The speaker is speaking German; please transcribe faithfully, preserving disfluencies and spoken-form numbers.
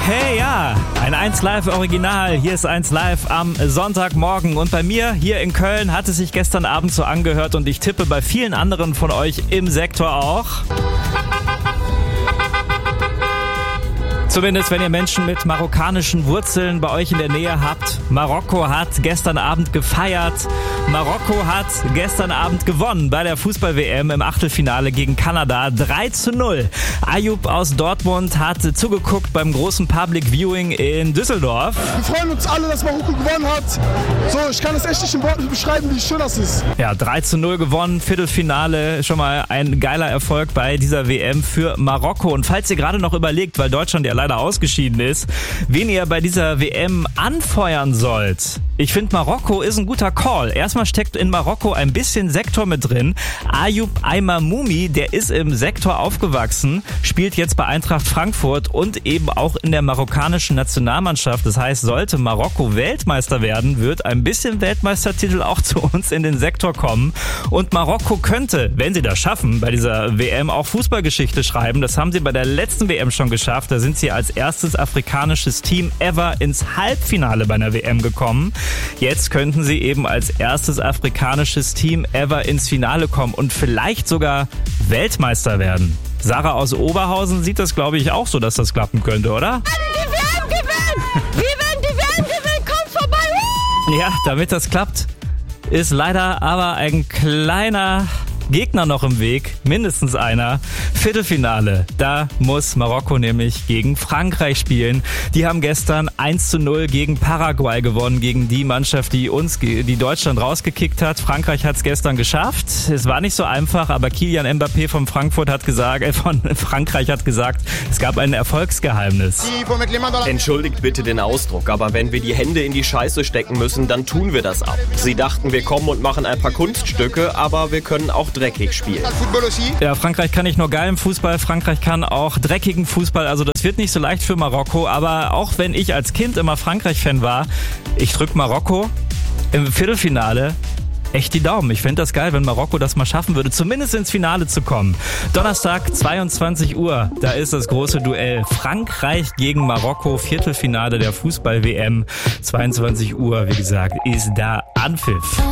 Hey, ja, ein eins Live Original. Hier ist eins Live am Sonntagmorgen. Und bei mir hier in Köln hat es sich gestern Abend so angehört und ich tippe bei vielen anderen von euch im Sektor auch. Zumindest wenn ihr Menschen mit marokkanischen Wurzeln bei euch in der Nähe habt. Marokko hat gestern Abend gefeiert. Marokko hat gestern Abend gewonnen bei der Fußball-W M im Achtelfinale gegen Kanada. drei zu null. Ayub aus Dortmund hat zugeguckt beim großen Public Viewing in Düsseldorf. Wir freuen uns alle, dass Marokko gewonnen hat. So, ich kann es echt nicht in Worten beschreiben, wie schön das ist. Ja, drei zu null gewonnen, Viertelfinale. Schon mal ein geiler Erfolg bei dieser W M für Marokko. Und falls ihr gerade noch überlegt, weil Deutschland ja leider ausgeschieden ist, wen ihr bei dieser W M anfeuern sollt. Ich finde, Marokko ist ein guter Call. Erstmal steckt in Marokko ein bisschen Sektor mit drin. Ayub Aimamoumi, der ist im Sektor aufgewachsen, spielt jetzt bei Eintracht Frankfurt und eben auch in der marokkanischen Nationalmannschaft. Das heißt, sollte Marokko Weltmeister werden, wird ein bisschen Weltmeistertitel auch zu uns in den Sektor kommen. Und Marokko könnte, wenn sie das schaffen, bei dieser W M auch Fußballgeschichte schreiben. Das haben sie bei der letzten W M schon geschafft. Da sind sie als erstes afrikanisches Team ever ins Halbfinale bei einer W M gekommen. Jetzt könnten sie eben als erstes afrikanisches Team ever ins Finale kommen und vielleicht sogar Weltmeister werden. Sarah aus Oberhausen sieht das, glaube ich, auch so, dass das klappen könnte, oder? Die W M gewinnen! Wir werden die W M gewinnen! Kommt vorbei! Ja, damit das klappt, ist leider aber ein kleiner Gegner noch im Weg, mindestens einer. Viertelfinale, da muss Marokko nämlich gegen Frankreich spielen. Die haben gestern eins zu null gegen Paraguay gewonnen, gegen die Mannschaft, die uns, die Deutschland rausgekickt hat. Frankreich hat es gestern geschafft. Es war nicht so einfach, aber Kylian Mbappé von Frankfurt hat gesagt, äh, von Frankreich hat gesagt, es gab ein Erfolgsgeheimnis. Entschuldigt bitte den Ausdruck, aber wenn wir die Hände in die Scheiße stecken müssen, dann tun wir das ab. Sie dachten, wir kommen und machen ein paar Kunststücke, aber wir können auch dreckig spielen. Ja, Frankreich kann nicht nur geilen Fußball, Frankreich kann auch dreckigen Fußball. Also das wird nicht so leicht für Marokko. Aber auch wenn ich als Kind immer Frankreich-Fan war, ich drück Marokko im Viertelfinale echt die Daumen. Ich fände das geil, wenn Marokko das mal schaffen würde, zumindest ins Finale zu kommen. Donnerstag, zweiundzwanzig Uhr, da ist das große Duell. Frankreich gegen Marokko, Viertelfinale der Fußball-W M. zweiundzwanzig Uhr, wie gesagt, ist da Anpfiff.